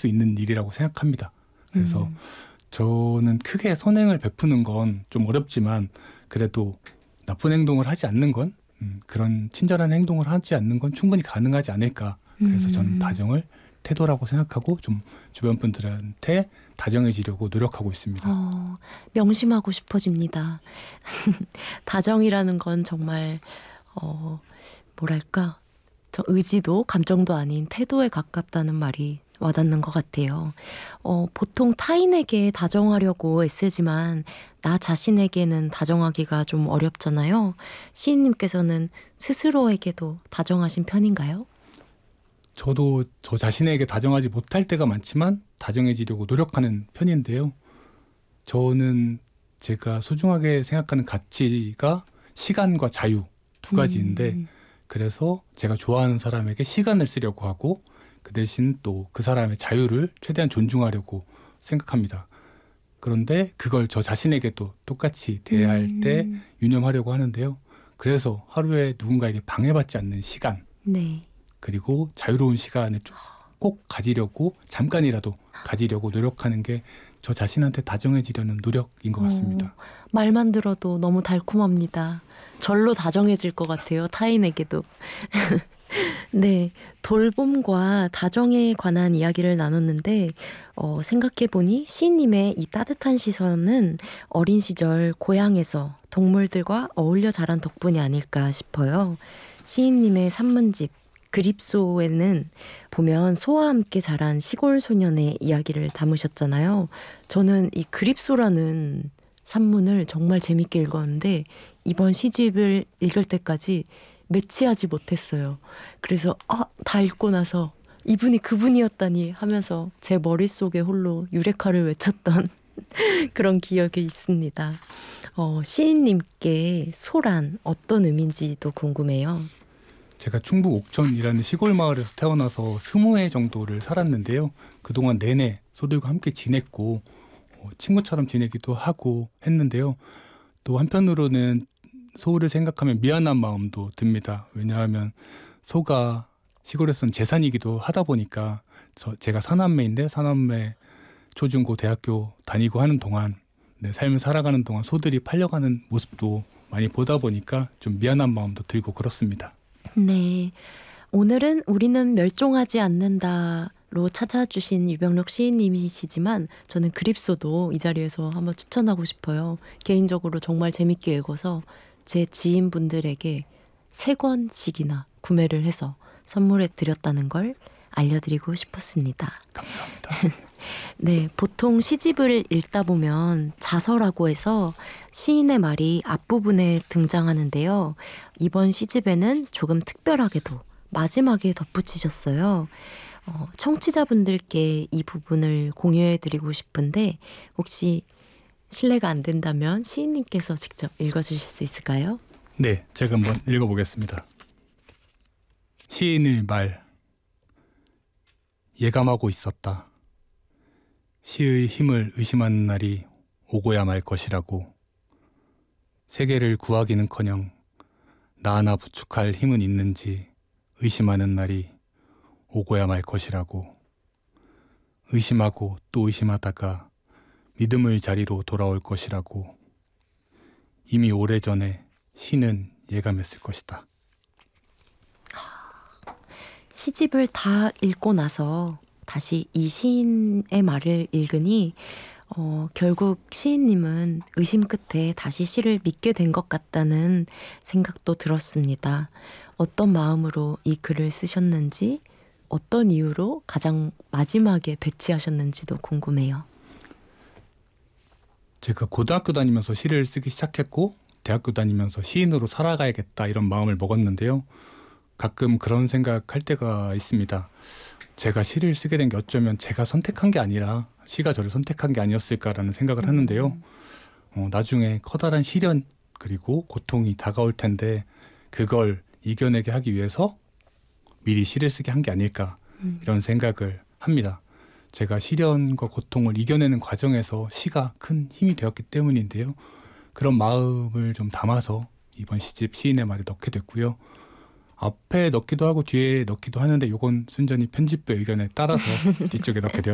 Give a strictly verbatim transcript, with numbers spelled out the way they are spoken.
수 있는 일이라고 생각합니다. 그래서 음. 저는 크게 선행을 베푸는 건 좀 어렵지만 그래도 나쁜 행동을 하지 않는 건 음, 그런 친절한 행동을 하지 않는 건 충분히 가능하지 않을까. 그래서 저는 음. 다정을 태도라고 생각하고 좀 주변 분들한테 다정해지려고 노력하고 있습니다. 어, 명심하고 싶어집니다. 다정이라는 건 정말 어, 뭐랄까 저 의지도 감정도 아닌 태도에 가깝다는 말이 와닿는 것 같아요. 어, 보통 타인에게 다정하려고 애쓰지만 나 자신에게는 다정하기가 좀 어렵잖아요. 시인님께서는 스스로에게도 다정하신 편인가요? 저도 저 자신에게 다정하지 못할 때가 많지만 다정해지려고 노력하는 편인데요. 저는 제가 소중하게 생각하는 가치가 시간과 자유 두 가지인데 음. 그래서 제가 좋아하는 사람에게 시간을 쓰려고 하고 그 대신 또 그 사람의 자유를 최대한 존중하려고 생각합니다. 그런데 그걸 저 자신에게도 똑같이 대할 음. 때 유념하려고 하는데요. 그래서 하루에 누군가에게 방해받지 않는 시간 네. 그리고 자유로운 시간을 좀 꼭 가지려고 잠깐이라도 가지려고 노력하는 게 저 자신한테 다정해지려는 노력인 것 같습니다. 어, 말만 들어도 너무 달콤합니다. 절로 다정해질 것 같아요. 타인에게도. 네, 돌봄과 다정에 관한 이야기를 나눴는데 어, 생각해보니 시인님의 이 따뜻한 시선은 어린 시절 고향에서 동물들과 어울려 자란 덕분이 아닐까 싶어요. 시인님의 산문집 그립소에는 보면 소와 함께 자란 시골 소년의 이야기를 담으셨잖아요. 저는 이 그립소라는 산문을 정말 재밌게 읽었는데 이번 시집을 읽을 때까지 매치하지 못했어요. 그래서 아, 다 읽고 나서 이분이 그분이었다니 하면서 제 머릿속에 홀로 유레카를 외쳤던 그런 기억이 있습니다. 어, 시인님께 소란 어떤 의미인지도 궁금해요. 제가 충북 옥천이라는 시골 마을에서 태어나서 스무 해 정도를 살았는데요. 그동안 내내 소들과 함께 지냈고 어, 친구처럼 지내기도 하고 했는데요. 또 한편으로는 소를 생각하면 미안한 마음도 듭니다. 왜냐하면 소가 시골에서는 재산이기도 하다 보니까 저, 제가 사남매인데 사남매 초중고 대학교 다니고 하는 동안 네, 삶을 살아가는 동안 소들이 팔려가는 모습도 많이 보다 보니까 좀 미안한 마음도 들고 그렇습니다. 네, 오늘은 우리는 멸종하지 않는다로 찾아주신 유병록 시인님이시지만 저는 그립소도 이 자리에서 한번 추천하고 싶어요. 개인적으로 정말 재밌게 읽어서 제 지인분들에게 세 권씩이나 구매를 해서 선물해 드렸다는 걸 알려드리고 싶었습니다. 감사합니다. 네, 보통 시집을 읽다 보면 자서라고 해서 시인의 말이 앞부분에 등장하는데요. 이번 시집에는 조금 특별하게도 마지막에 덧붙이셨어요. 어, 청취자분들께 이 부분을 공유해드리고 싶은데 혹시 실례가 안 된다면 시인님께서 직접 읽어주실 수 있을까요? 네, 제가 한번 읽어보겠습니다. 시인의 말. 예감하고 있었다. 시의 힘을 의심하는 날이 오고야 말 것이라고. 세계를 구하기는커녕 나 하나 부축할 힘은 있는지 의심하는 날이 오고야 말 것이라고. 의심하고 또 의심하다가 믿음의 자리로 돌아올 것이라고. 이미 오래전에 시는 예감했을 것이다. 시집을 다 읽고 나서 다시 이 시인의 말을 읽으니 어, 결국 시인님은 의심 끝에 다시 시를 믿게 된 것 같다는 생각도 들었습니다. 어떤 마음으로 이 글을 쓰셨는지, 어떤 이유로 가장 마지막에 배치하셨는지도 궁금해요. 제가 고등학교 다니면서 시를 쓰기 시작했고 대학교 다니면서 시인으로 살아가야겠다 이런 마음을 먹었는데요. 가끔 그런 생각할 때가 있습니다. 제가 시를 쓰게 된 게 어쩌면 제가 선택한 게 아니라 시가 저를 선택한 게 아니었을까라는 생각을 하는데요. 어, 나중에 커다란 시련 그리고 고통이 다가올 텐데 그걸 이겨내게 하기 위해서 미리 시를 쓰게 한 게 아닐까 이런 생각을 합니다. 제가 시련과 고통을 이겨내는 과정에서 시가 큰 힘이 되었기 때문인데요. 그런 마음을 좀 담아서 이번 시집 시인의 말에 넣게 됐고요. 앞에 넣기도 하고 뒤에 넣기도 하는데 이건 순전히 편집부의 의견에 따라서 뒤쪽에 넣게 되었습니다.